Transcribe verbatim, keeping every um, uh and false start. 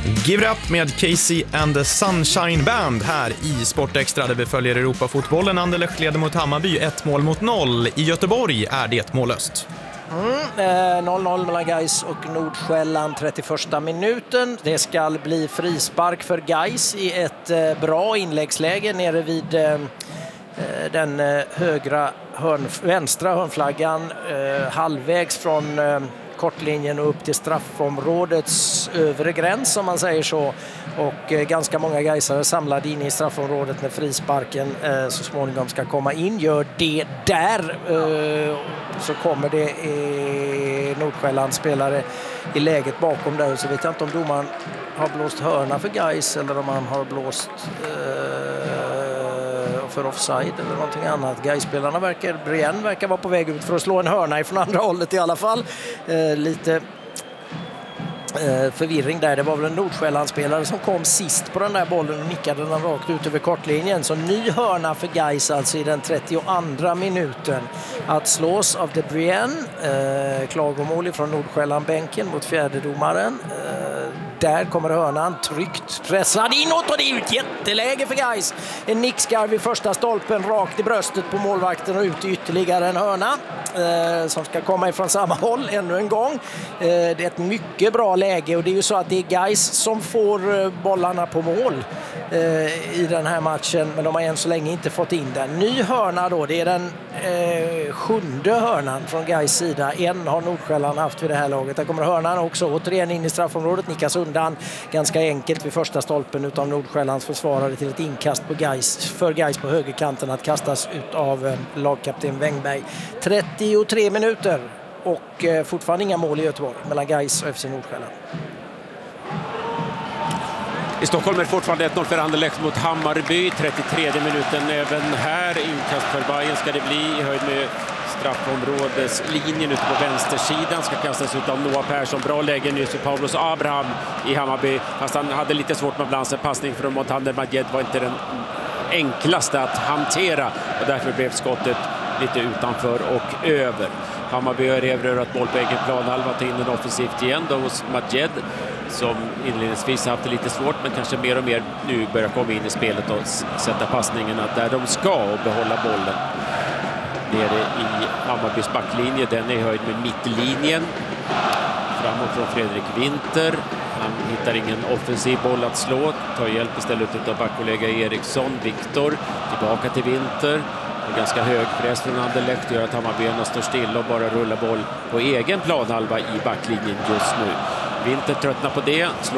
Give it up med Casey and the Sunshine Band här i Sportextra där vi följer Europafotbollen. Anderlecht leder mot Hammarby ett mål mot noll. I Göteborg är det mållöst. Mm, eh, noll noll mellan Gais och Nordsjälland trettioförsta minuten. Det ska bli frispark för Gais i ett eh, bra inläggsläge nere vid eh, den eh, högra hörn, vänstra hörnflaggan eh, halvvägs från eh, kortlinjen och upp till straffområdets övre gräns om man säger så. Och eh, ganska många gaisare samlade in i straffområdet när frisparken eh, så småningom ska komma in. Gör det där eh, så kommer det eh, Nordsjällands spelare i läget bakom där. Så vet jag inte om domaren har blåst hörna för Gais eller om han har blåst eh, för offside eller någonting annat. Gais-spelarna verkar, Brienne verkar vara på väg ut för att slå en hörna ifrån andra hållet i alla fall. Eh, lite eh, förvirring där. Det var väl en Nordsjällandsspelare som kom sist på den där bollen och nickade den rakt ut över kortlinjen. Så ny hörna för Gais alltså i den trettioandra minuten. Att slås av De Brienne. Eh, klagomål från Nordsjälland-bänken mot fjärdedomaren. Eh, Där kommer hörnan tryckt pressad inåt och det är ett jätteläge för Gais. En nickskarv i första stolpen rakt i bröstet på målvakten och ut i ytterligare en hörna eh, som ska komma ifrån samma håll ännu en gång. Eh, det är ett mycket bra läge och det är ju så att det är Gais som får eh, bollarna på mål eh, i den här matchen, men de har än så länge inte fått in den. Ny hörna då, det är den eh, sjunde hörnan från Gais sida. En har Nordsjälland haft vid det här laget. Där kommer hörnan också återigen in i straffområdet, nickas undan ganska enkelt vid första stolpen utav Nordsjällands försvarare till ett inkast på Gais, för Gais på högerkanten att kastas ut av eh, lagkapten Wängberg. trettiotre minuter och eh, fortfarande inga mål i Göteborg mellan Gais och F C Nordsjälland. I Stockholm är fortfarande ett noll för Anderlecht mot Hammarby. trettiotredje minuten även här. Inkast för Bayern ska det bli i höjd med straffområdeslinjen ute på vänstersidan. Ska kastas ut av Noah Persson. Bra läge nyss för Pavlos Abraham i Hammarby. Fast han hade lite svårt med balans. En passning från Montander Majed var inte den enklaste att hantera. Och därför blev skottet lite utanför och över. Hammarby har erövrat boll på egen planhalva, till in den offensivt igen då hos Majed, som inledningsvis haft det lite svårt men kanske mer och mer nu börjar komma in i spelet och sätta passningarna där de ska och behålla bollen. Nere i Hammarbys backlinje, den är höjd med mittlinjen. Framåt från Fredrik Winter. Han hittar ingen offensiv boll att slå. Tar hjälp istället av backkollega Eriksson. Viktor tillbaka till Winter. Och ganska hög press från Anderlecht gör att Hammarbyarna står still och bara rullar boll på egen planhalva i backlinjen just nu. Winter tröttnar på det.